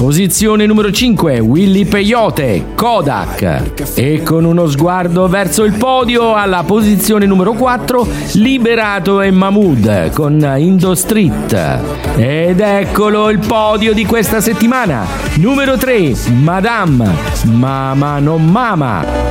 Posizione numero 5, Willy Peyote, Kodak. E con uno sguardo verso il podio, alla posizione numero 4, Liberato e Mahmood con Indo Street. Ed eccolo il podio di questa settimana. Numero 3, Madame, Mama non Mama.